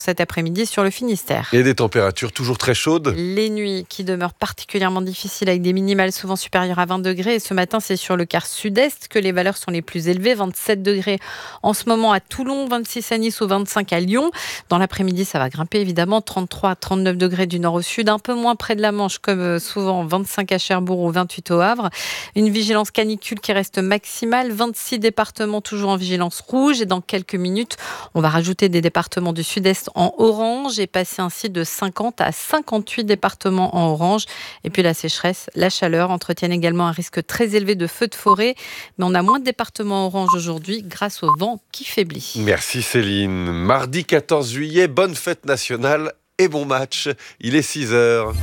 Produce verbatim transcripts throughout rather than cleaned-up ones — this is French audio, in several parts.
cet après-midi sur le Finistère. Et des températures toujours très chaudes. Les nuits qui demeurent particulièrement difficiles avec des minimales souvent supérieures à vingt degrés. Et ce matin, c'est sur le quart sud-est que les valeurs sont les plus élevées. vingt-sept degrés en ce moment à Toulon, vingt-six à Nice ou vingt-cinq à Lyon. Dans l'après-midi, ça va grimper évidemment. trente-trois à trente-neuf degrés du nord au sud. Un peu moins près de la Manche comme souvent. vingt-cinq à Cherbourg ou vingt-huit au Havre. Une vigilance canicule qui reste maximale. vingt-six départements toujours en vigilance rouge. Et dans quelques minutes, on va rajouter des départements du sud-est en orange et passer ainsi de cinquante à cinquante-huit départements en orange. Et puis la sécheresse, la chaleur entretiennent également un risque très élevé de feux de forêt. Mais on a moins de départements orange aujourd'hui grâce au vent qui faiblit. Merci Céline. Mardi quatorze juillet, bonne fête nationale et bon match. Il est six heures.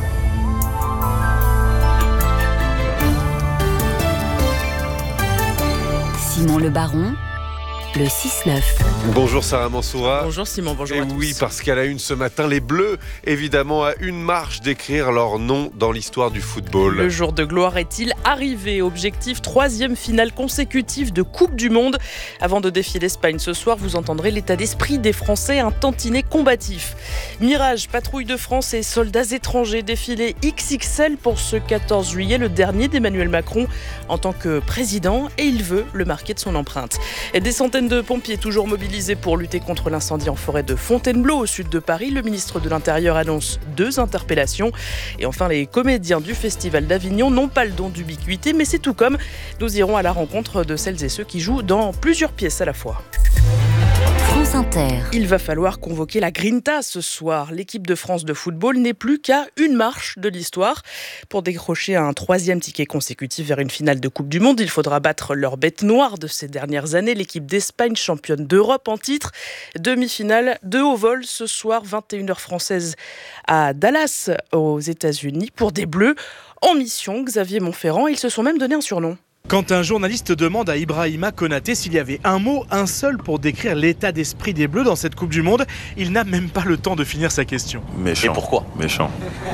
Simon Le Baron, le six neuf. Bonjour Sarah Mansoura. Bonjour Simon, bonjour Et à tous. oui, parce qu'à la une ce matin, les Bleus, évidemment, à une marche d'écrire leur nom dans l'histoire du football. Le jour de gloire est-il arrivé? Objectif, troisième finale consécutive de Coupe du Monde. Avant de défier l'Espagne ce soir, vous entendrez l'état d'esprit des Français, un tantinet combatif. Mirage, patrouille de France et soldats étrangers, défilé X X L pour ce quatorze juillet, le dernier d'Emmanuel Macron en tant que président, et il veut le marquer de son empreinte. Et des centaines de pompiers toujours mobilisés pour lutter contre l'incendie en forêt de Fontainebleau au sud de Paris. Le ministre de l'Intérieur annonce deux interpellations. Et enfin, les comédiens du Festival d'Avignon n'ont pas le don d'ubiquité, mais c'est tout comme. Nous irons à la rencontre de celles et ceux qui jouent dans plusieurs pièces à la fois. France Inter. Il va falloir convoquer la Grinta ce soir. L'équipe de France de football n'est plus qu'à une marche de l'histoire. Pour décrocher un troisième ticket consécutif vers une finale de Coupe du Monde, il faudra battre leur bête noire de ces dernières années, l'équipe d'Espagne, championne d'Europe en titre. Demi-finale de haut vol ce soir, vingt et une heures françaises à Dallas, aux États-Unis, pour des Bleus en mission. Xavier Montferrand, ils se sont même donné un surnom. Quand un journaliste demande à Ibrahima Konaté s'il y avait un mot, un seul pour décrire l'état d'esprit des Bleus dans cette Coupe du Monde, il n'a même pas le temps de finir sa question. Méchant. Et pourquoi ? Méchant.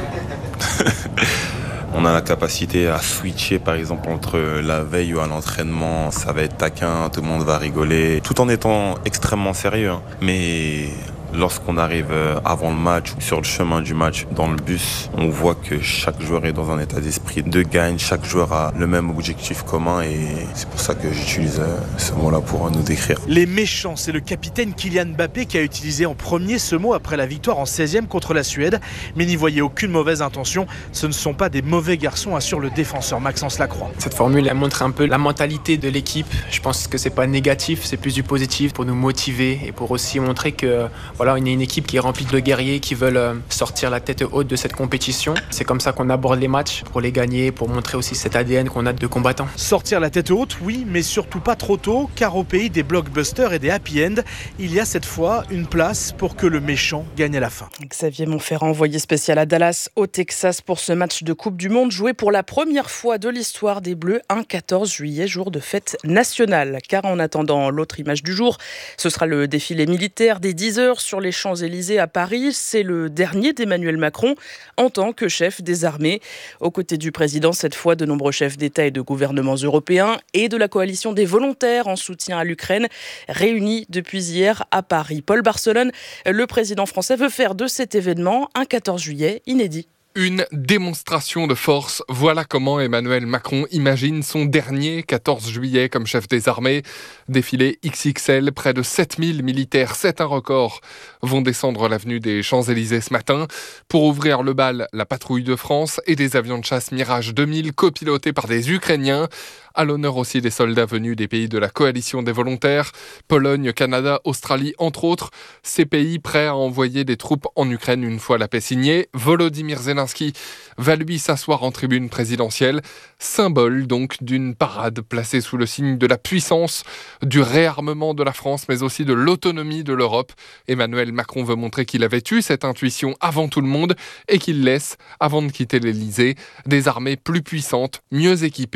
On a la capacité à switcher par exemple entre la veille ou à l'entraînement, ça va être taquin, tout le monde va rigoler, tout en étant extrêmement sérieux. Mais lorsqu'on arrive avant le match ou sur le chemin du match, dans le bus, on voit que chaque joueur est dans un état d'esprit de gagne, chaque joueur a le même objectif commun et c'est pour ça que j'utilise ce mot-là pour nous décrire. Les méchants, c'est le capitaine Kylian Mbappé qui a utilisé en premier ce mot après la victoire en seizième contre la Suède. Mais n'y voyez aucune mauvaise intention, ce ne sont pas des mauvais garçons, assure le défenseur Maxence Lacroix. Cette formule, elle montre un peu la mentalité de l'équipe. Je pense que c'est pas négatif, c'est plus du positif pour nous motiver et pour aussi montrer que voilà, on est une équipe qui est remplie de guerriers qui veulent sortir la tête haute de cette compétition. C'est comme ça qu'on aborde les matchs, pour les gagner, pour montrer aussi cet A D N qu'on a de combattants. Sortir la tête haute, oui, mais surtout pas trop tôt, car au pays des blockbusters et des happy end, il y a cette fois une place pour que le méchant gagne à la fin. Xavier Montferrand, envoyé spécial à Dallas, au Texas, pour ce match de Coupe du Monde, joué pour la première fois de l'histoire des Bleus, un quatorze juillet, jour de fête nationale. Car en attendant, l'autre image du jour, ce sera le défilé militaire des dix heures sur les Champs-Élysées à Paris. C'est le dernier d'Emmanuel Macron en tant que chef des armées. Aux côtés du président, cette fois, de nombreux chefs d'État et de gouvernements européens et de la coalition des volontaires en soutien à l'Ukraine, réunis depuis hier à Paris. Paul Barcelone, le président français, veut faire de cet événement un quatorze juillet inédit. Une démonstration de force. Voilà comment Emmanuel Macron imagine son dernier quatorze juillet comme chef des armées. Défilé X X L, près de sept mille militaires, c'est un record, vont descendre l'avenue des Champs-Élysées ce matin. Pour ouvrir le bal, la patrouille de France et des avions de chasse Mirage deux mille copilotés par des Ukrainiens. À l'honneur aussi des soldats venus des pays de la coalition des volontaires, Pologne, Canada, Australie, entre autres. Ces pays prêts à envoyer des troupes en Ukraine une fois la paix signée. Volodymyr Zelensky va lui s'asseoir en tribune présidentielle. Symbole donc d'une parade placée sous le signe de la puissance, du réarmement de la France, mais aussi de l'autonomie de l'Europe. Emmanuel Macron veut montrer qu'il avait eu cette intuition avant tout le monde et qu'il laisse, avant de quitter l'Elysée, des armées plus puissantes, mieux équipées,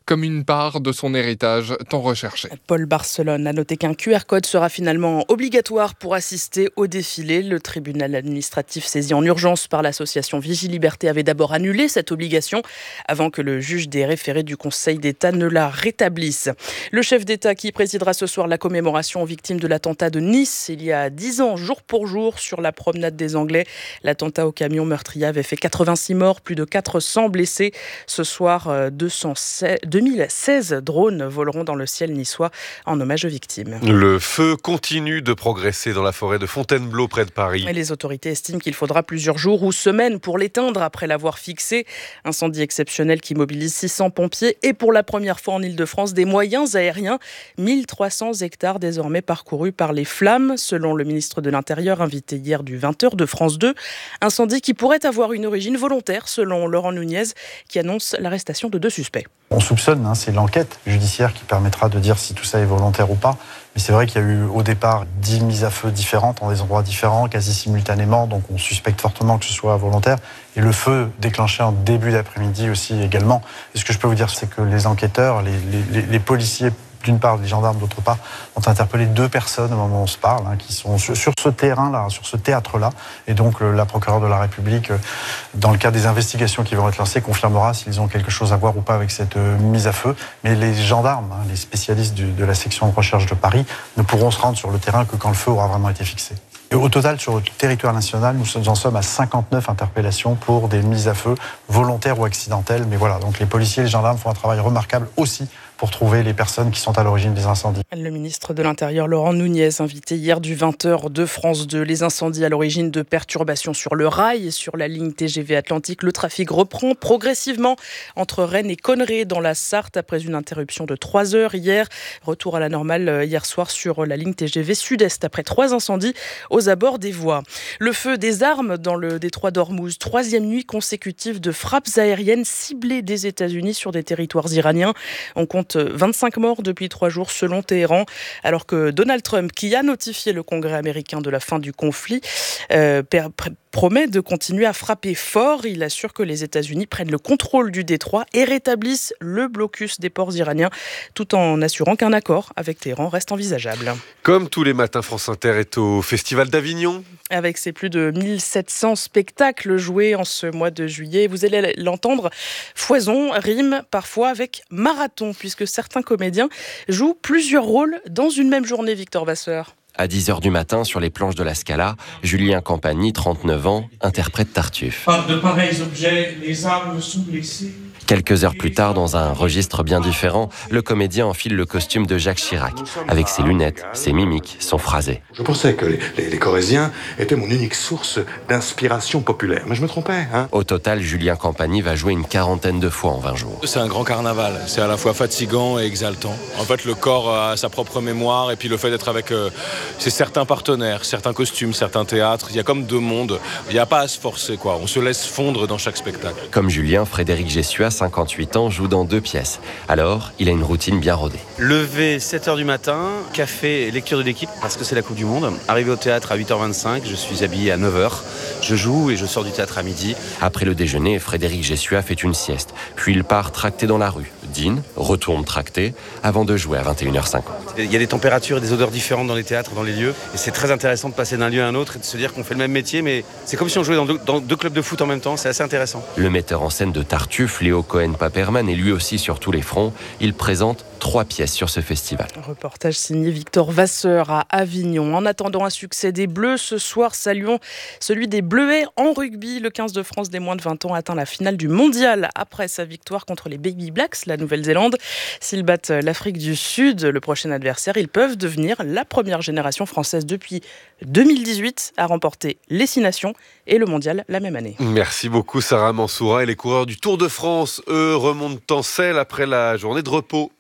comme une part de son héritage tant recherché. Paul Barcelone a noté qu'un Q R code sera finalement obligatoire pour assister au défilé. Le tribunal administratif saisi en urgence par l'association Vigiliberté avait d'abord annulé cette obligation avant que le juge des référés du Conseil d'État ne la rétablisse. Le chef d'État qui présidera ce soir la commémoration aux victimes de l'attentat de Nice il y a dix ans, jour pour jour, sur la promenade des Anglais. L'attentat au camion meurtrier avait fait quatre-vingt-six morts, plus de quatre cents blessés. Ce soir, deux cent seize, deux mille seize drones voleront dans le ciel niçois en hommage aux victimes. Le feu continue de progresser dans la forêt de Fontainebleau près de Paris. Et les autorités estiment qu'il faudra plusieurs jours ou semaines pour l'éteindre après l'avoir fixé. Incendie exceptionnel qui mobilise six cents pompiers et pour la première fois en Ile-de-France des moyens aériens. mille trois cents hectares désormais parcourus par les flammes, selon le ministre de l'Intérieur invité hier du vingt heures de France deux. Incendie qui pourrait avoir une origine volontaire, selon Laurent Nunez, qui annonce l'arrestation de deux suspects. On soupçonne, hein, c'est l'enquête judiciaire qui permettra de dire si tout ça est volontaire ou pas. Mais c'est vrai qu'il y a eu au départ dix mises à feu différentes, dans des endroits différents, quasi simultanément. Donc on suspecte fortement que ce soit volontaire. Et le feu déclenché en début d'après-midi aussi également. Et ce que je peux vous dire, c'est que les enquêteurs, les, les, les policiers, d'une part, les gendarmes, d'autre part, ont interpellé deux personnes au moment où on se parle, hein, qui sont sur, sur ce terrain-là, sur ce théâtre-là. Et donc, le, la procureure de la République, euh, dans le cadre des investigations qui vont être lancées, confirmera s'ils ont quelque chose à voir ou pas avec cette euh, mise à feu. Mais les gendarmes, hein, les spécialistes du, de la section de recherche de Paris, ne pourront se rendre sur le terrain que quand le feu aura vraiment été fixé. Et au total, sur le territoire national, nous en sommes à cinquante-neuf interpellations pour des mises à feu volontaires ou accidentelles. Mais voilà, donc les policiers et les gendarmes font un travail remarquable aussi pour trouver les personnes qui sont à l'origine des incendies. Le ministre de l'Intérieur, Laurent Nunez, invité hier du vingt heures de France deux. Les incendies à l'origine de perturbations sur le rail et sur la ligne T G V Atlantique. Le trafic reprend progressivement entre Rennes et Conneré dans la Sarthe après une interruption de trois heures hier. Retour à la normale hier soir sur la ligne T G V Sud-Est après trois incendies aux abords des voies. Le feu des armes dans le détroit d'Ormuz. Troisième nuit consécutive de frappes aériennes ciblées des États-Unis sur des territoires iraniens. On compte vingt-cinq morts depuis trois jours selon Téhéran, alors que Donald Trump, qui a notifié le Congrès américain de la fin du conflit, euh, per- promet de continuer à frapper fort. Il assure que les États-Unis prennent le contrôle du détroit et rétablissent le blocus des ports iraniens, tout en assurant qu'un accord avec Téhéran reste envisageable. Comme tous les matins, France Inter est au Festival d'Avignon. Avec ses plus de mille sept cents spectacles joués en ce mois de juillet, vous allez l'entendre, foison rime parfois avec marathon, puisque certains comédiens jouent plusieurs rôles dans une même journée, Victor Vasseur. À dix heures du matin, sur les planches de la Scala, Julien Campagny, trente-neuf ans, interprète Tartuffe. Par de pareils objets, les âmes sont blessées. Quelques heures plus tard, dans un registre bien différent, le comédien enfile le costume de Jacques Chirac. Avec ses lunettes, ses mimiques, son phrasé. Je pensais que les, les, les Corésiens étaient mon unique source d'inspiration populaire, mais je me trompais. Hein. Au total, Julien Campagny va jouer une quarantaine de fois en vingt jours. C'est un grand carnaval, c'est à la fois fatigant et exaltant. En fait, le corps a sa propre mémoire et puis le fait d'être avec euh, c'est certains partenaires, certains costumes, certains théâtres, il y a comme deux mondes. Il n'y a pas à se forcer, quoi. On se laisse fondre dans chaque spectacle. Comme Julien, Frédéric Gessua, cinquante-huit ans, joue dans deux pièces. Alors, il a une routine bien rodée. Lever sept heures du matin, café et lecture de l'équipe, parce que c'est la Coupe du Monde. Arrivé au théâtre à huit heures vingt-cinq, je suis habillé à neuf heures. Je joue et je sors du théâtre à midi. Après le déjeuner, Frédéric Gessua fait une sieste. Puis il part tracter dans la rue. Dîne, retourne tracter, avant de jouer à vingt et une heures cinquante. Il y a des températures et des odeurs différentes dans les théâtres, dans les lieux. Et c'est très intéressant de passer d'un lieu à un autre et de se dire qu'on fait le même métier, mais c'est comme si on jouait dans deux, dans deux clubs de foot en même temps. C'est assez intéressant. Le metteur en scène de Tartuffe, Léo Cohen-Paperman, est lui aussi sur tous les fronts. Il présente trois pièces sur ce festival. Reportage signé Victor Vasseur à Avignon. En attendant un succès des Bleus, ce soir, saluons celui des Bleuets en rugby. Le quinze de France des moins de vingt ans atteint la finale du mondial après sa victoire contre les Baby Blacks, la Nouvelle-Zélande. S'ils battent l'Afrique du Sud, le prochain adversaire, ils peuvent devenir la première génération française depuis deux mille dix-huit à remporter les Six Nations et le mondial la même année. Merci beaucoup Sarah Mansoura. Et les coureurs du Tour de France, eux, remontent en selle après la journée de repos.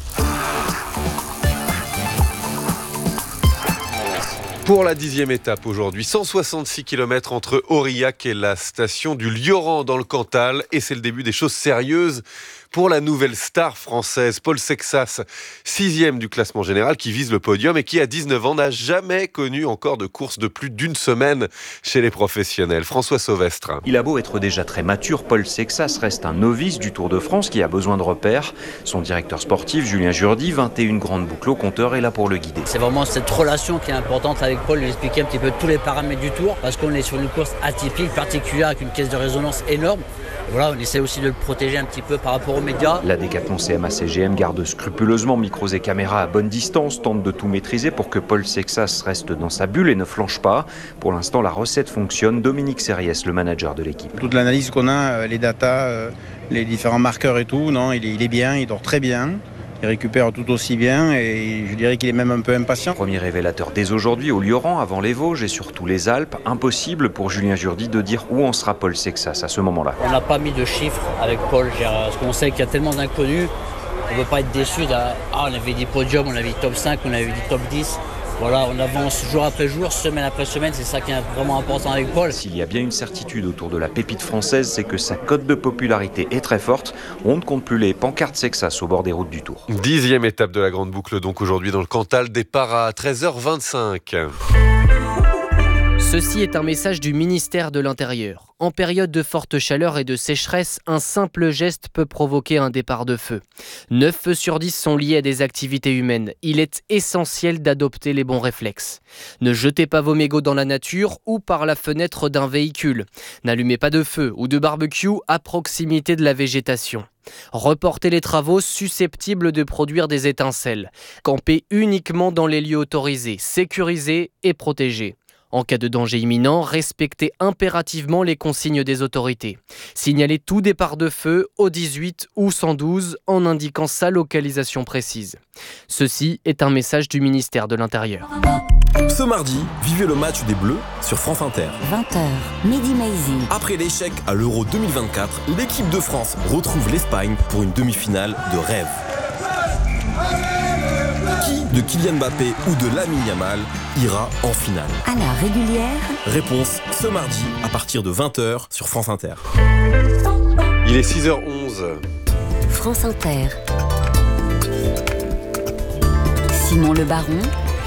Pour la dixième étape aujourd'hui, cent soixante-six kilomètres entre Aurillac et la station du Lioran dans le Cantal. Et c'est le début des choses sérieuses pour la nouvelle star française, Paul Sexas, sixième du classement général, qui vise le podium et qui, à dix-neuf ans, n'a jamais connu encore de course de plus d'une semaine chez les professionnels. François Sauvestre. Il a beau être déjà très mature, Paul Sexas reste un novice du Tour de France qui a besoin de repères. Son directeur sportif, Julien Jourdi, vingt et une grandes boucles au compteur, est là pour le guider. C'est vraiment cette relation qui est importante avec Paul, lui expliquer un petit peu tous les paramètres du Tour, parce qu'on est sur une course atypique, particulière, avec une caisse de résonance énorme. Voilà, on essaie aussi de le protéger un petit peu par rapport aux médias. La Décathlon C M A C G M garde scrupuleusement micros et caméras à bonne distance, tente de tout maîtriser pour que Paul Sexas reste dans sa bulle et ne flanche pas. Pour l'instant, la recette fonctionne. Dominique Serriès, le manager de l'équipe. Toute l'analyse qu'on a, les datas, les différents marqueurs et tout, non, il est, il est bien, il dort très bien. Il récupère tout aussi bien et je dirais qu'il est même un peu impatient. Premier révélateur dès aujourd'hui au Lioran, avant les Vosges et surtout les Alpes. Impossible pour Julien Jourdi de dire où en sera Paul Sexas à ce moment-là. On n'a pas mis de chiffres avec Paul, parce qu'on sait qu'il y a tellement d'inconnus. On ne veut pas être déçu. Ah, on avait dit podium, on avait dit top cinq, on avait dit top dix. Voilà, on avance jour après jour, semaine après semaine, c'est ça qui est vraiment important avec Paul. S'il y a bien une certitude autour de la pépite française, c'est que sa cote de popularité est très forte. On ne compte plus les pancartes Sexas au bord des routes du Tour. Dixième étape de la Grande Boucle, donc aujourd'hui dans le Cantal, départ à treize heures vingt-cinq. Ceci est un message du ministère de l'Intérieur. En période de forte chaleur et de sécheresse, un simple geste peut provoquer un départ de feu. neuf feux sur dix sont liés à des activités humaines. Il est essentiel d'adopter les bons réflexes. Ne jetez pas vos mégots dans la nature ou par la fenêtre d'un véhicule. N'allumez pas de feu ou de barbecue à proximité de la végétation. Reportez les travaux susceptibles de produire des étincelles. Campez uniquement dans les lieux autorisés, sécurisés et protégés. En cas de danger imminent, respectez impérativement les consignes des autorités. Signalez tout départ de feu au dix-huit ou cent douze en indiquant sa localisation précise. Ceci est un message du ministère de l'Intérieur. Ce mardi, vivez le match des Bleus sur France Inter. vingt heures, Mehdi Maizi. Après l'échec à l'Euro deux mille vingt-quatre, l'équipe de France retrouve l'Espagne pour une demi-finale de rêve. Qui de Kylian Mbappé ou de Lamine Yamal ira en finale? À la régulière. Réponse ce mardi à partir de vingt heures sur France Inter. Il est six heures onze. France Inter. Simon Le Baron.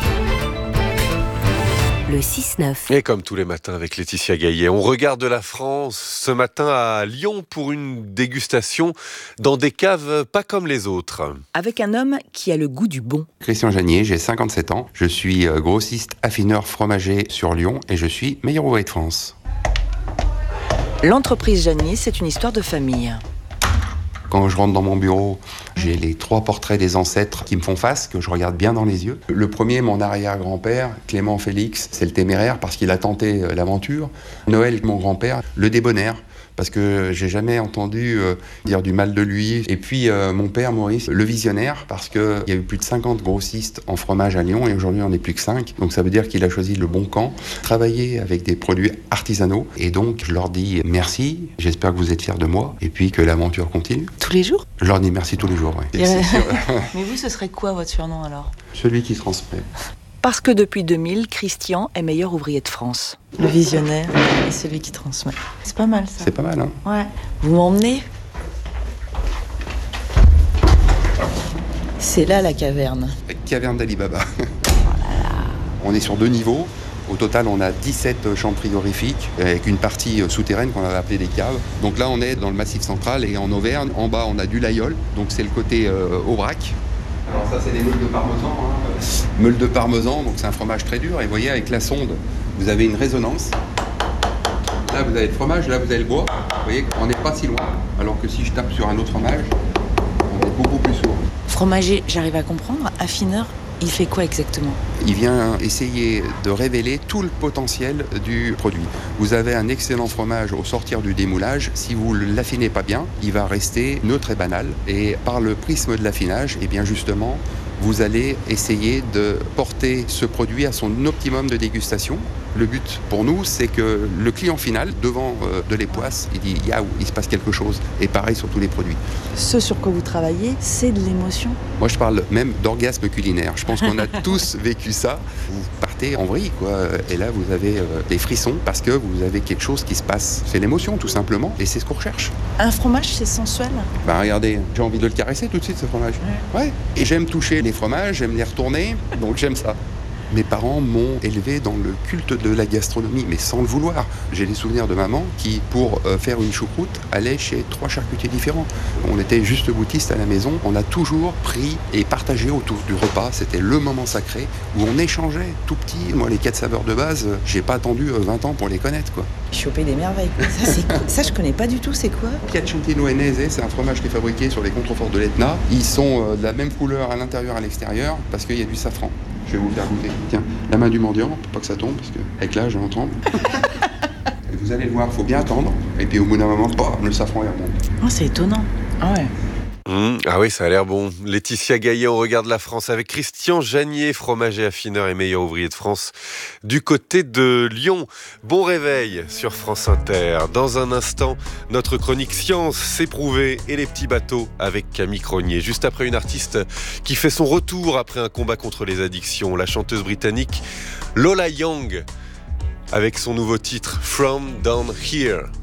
Le six neuf. Et comme tous les matins avec Laetitia Gaillet, on regarde la France ce matin à Lyon pour une dégustation dans des caves pas comme les autres. Avec un homme qui a le goût du bon. Christian Janier, j'ai cinquante-sept ans. Je suis grossiste affineur fromager sur Lyon et je suis meilleur ouvrier de France. L'entreprise Janier, c'est une histoire de famille. Quand je rentre dans mon bureau, j'ai les trois portraits des ancêtres qui me font face, que je regarde bien dans les yeux. Le premier, mon arrière-grand-père, Clément Félix, c'est le téméraire parce qu'il a tenté l'aventure. Noël, mon grand-père, le débonnaire, parce que j'ai jamais entendu euh, dire du mal de lui. Et puis euh, mon père, Maurice, le visionnaire, parce qu'il y a eu plus de cinquante grossistes en fromage à Lyon et aujourd'hui on n'est plus que cinq. Donc ça veut dire qu'il a choisi le bon camp, travailler avec des produits artisanaux. Et donc je leur dis merci, j'espère que vous êtes fiers de moi et puis que l'aventure continue. Tous les jours ? Je leur dis merci tous les jours, oui. Mais vous, ce serait quoi votre surnom alors ? Celui qui transmet. Parce que depuis deux mille, Christian est meilleur ouvrier de France. Le visionnaire et celui qui transmet. C'est pas mal ça. C'est pas mal, hein ? Ouais. Vous m'emmenez ? C'est là la caverne. La caverne d'Ali Baba. Oh là là. On est sur deux niveaux. Au total, on a dix-sept chambres frigorifiques avec une partie souterraine qu'on avait appelée des caves. Donc là, on est dans le Massif central et en Auvergne. En bas, on a du Laïol, donc c'est le côté euh, Aubrac. Alors ça, c'est des meules de parmesan. Hein. Meules de parmesan, donc c'est un fromage très dur. Et vous voyez, avec la sonde, vous avez une résonance. Là, vous avez le fromage, là, vous avez le bois. Vous voyez, on n'est pas si loin. Alors que si je tape sur un autre fromage, on est beaucoup plus sourd. Fromager, j'arrive à comprendre. Affineur, il fait quoi exactement ? Il vient essayer de révéler tout le potentiel du produit. Vous avez un excellent fromage au sortir du démoulage. Si vous ne l'affinez pas bien, il va rester neutre et banal. Et par le prisme de l'affinage, eh bien justement, vous allez essayer de porter ce produit à son optimum de dégustation. Le but pour nous, c'est que le client final, devant euh, de l'époisse, il dit « Yaou, il se passe quelque chose ». Et pareil sur tous les produits. Ce sur quoi vous travaillez, c'est de l'émotion. Moi, je parle même d'orgasme culinaire. Je pense qu'on a tous vécu ça. Vous partez partez en vrille, quoi. Et là, vous avez euh, des frissons parce que vous avez quelque chose qui se passe. C'est l'émotion, tout simplement, et c'est ce qu'on recherche. Un fromage, c'est sensuel. Bah regardez, j'ai envie de le caresser tout de suite, ce fromage. Ouais. Ouais. Et j'aime toucher les fromages, j'aime les retourner, donc j'aime ça. Mes parents m'ont élevé dans le culte de la gastronomie, mais sans le vouloir. J'ai des souvenirs de maman qui, pour euh, faire une choucroute, allait chez trois charcutiers différents. On était juste boutistes à la maison. On a toujours pris et partagé autour du repas. C'était le moment sacré où on échangeait tout petit. Moi, les quatre saveurs de base, j'ai pas attendu vingt ans pour les connaître, quoi. Choper des merveilles. Ça, c'est quoi ? Ça, je connais pas du tout. C'est quoi ? Piacentino Enese, c'est un fromage qui est fabriqué sur les contreforts de l'Etna. Ils sont euh, de la même couleur à l'intérieur et à l'extérieur parce qu'il y a du safran. Je vais vous faire goûter. Tiens, la main du mendiant, pour pas que ça tombe, parce qu'avec l'âge, on tremble. Vous allez le voir, il faut bien attendre. Et puis au bout d'un moment, bah, le safran est remonté. Oh, c'est étonnant. Ah ouais. Mmh, ah oui, ça a l'air bon. Laetitia Gaillet, on regarde la France avec Christian Janier, fromager affineur et meilleur ouvrier de France, du côté de Lyon. Bon réveil sur France Inter. Dans un instant, notre chronique Science, c'est prouvé et les petits bateaux avec Camille Cronier. Juste après une artiste qui fait son retour après un combat contre les addictions, la chanteuse britannique Lola Young, avec son nouveau titre From Down Here.